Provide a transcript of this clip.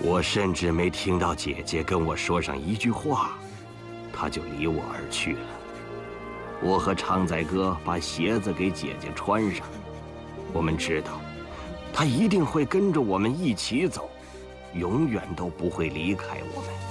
我甚至没听到姐姐跟我说上一句话，她就离我而去了。我和昌仔哥把鞋子给姐姐穿上，我们知道，她一定会跟着我们一起走，永远都不会离开我们。